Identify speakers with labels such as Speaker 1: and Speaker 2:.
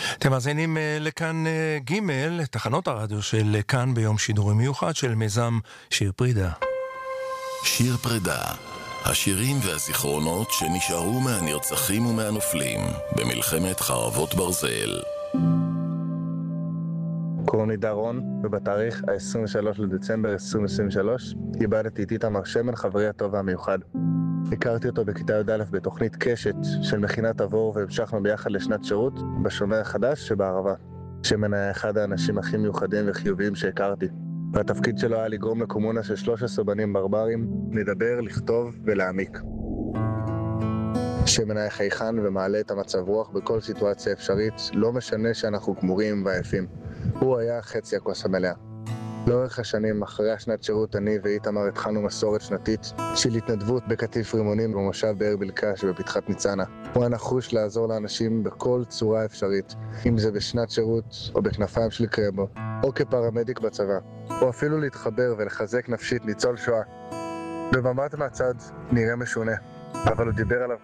Speaker 1: אתם מאזינים לכאן ג' תחנות הרדיו של כאן ביום שידורי מיוחד של מיזם שיר פרידה.
Speaker 2: שיר פרידה, השירים והזיכרונות שנשארו מהנרצחים ומהנופלים במלחמת חרבות ברזל.
Speaker 3: קוראים לי דרון, ובתאריך ה-23 לדצמבר 2023 איבדתי את איתמר שמן, חברי הטוב והמיוחד. הכרתי אותו בכיתה י"א בתוכנית קשת של מכינת עבור, והמשכנו ביחד לשנת שירות בשומר החדש שבערבה. שמן היה אחד האנשים הכי מיוחדים וחיוביים שהכרתי, והתפקיד שלו היה לגרום לקומונה של 13 בנים ברברים לדבר, לכתוב ולהעמיק. שמן היה חייכן ומעלה את המצב רוח בכל סיטואציה אפשרית, לא משנה שאנחנו גמורים ועייפים. הוא היה חצי הכוס המלאה. לאורך השנים, אחרי השנת שירות, אני ואיתמר התחלנו מסורת שנתית של התנדבות בקטיף רימונים במושב באר בלקה שבפתחת ניצנה. הוא היה נחוש לעזור לאנשים בכל צורה אפשרית, אם זה בשנת שירות או בכנפיים של קרמבו, או כפרמדיק בצבא, או אפילו להתחבר ולחזק נפשית ניצול שואה. במבט מהצד נראה משונה, אבל הוא דיבר עליו